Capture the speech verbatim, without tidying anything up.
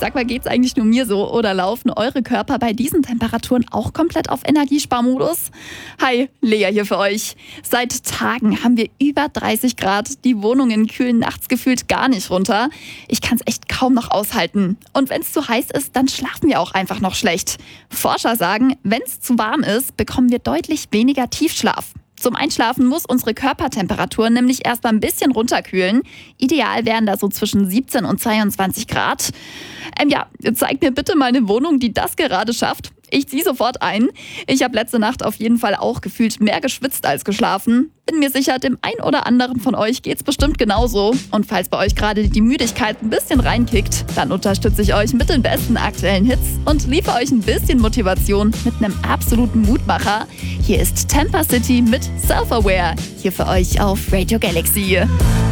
Sag mal, geht's eigentlich nur mir so oder laufen eure Körper bei diesen Temperaturen auch komplett auf Energiesparmodus? Hi, Lea hier für euch. Seit Tagen haben wir über dreißig Grad. Die Wohnungen kühlen nachts gefühlt gar nicht runter. Ich kann's echt kaum noch aushalten. Und wenn's zu heiß ist, dann schlafen wir auch einfach noch schlecht. Forscher sagen, wenn's zu warm ist, bekommen wir deutlich weniger Tiefschlaf. Zum Einschlafen muss unsere Körpertemperatur nämlich erst mal ein bisschen runterkühlen. Ideal wären da so zwischen siebzehn und zweiundzwanzig Grad. Ähm ja, zeig mir bitte mal eine Wohnung, die das gerade schafft. Ich ziehe sofort ein. Ich habe letzte Nacht auf jeden Fall auch gefühlt mehr geschwitzt als geschlafen. Bin mir sicher, dem einen oder anderen von euch geht's bestimmt genauso. Und falls bei euch gerade die Müdigkeit ein bisschen reinkickt, dann unterstütze ich euch mit den besten aktuellen Hits und liefere euch ein bisschen Motivation mit einem absoluten Mutmacher. Hier ist Temper City mit Self-Aware. Hier für euch auf Radio Galaxy.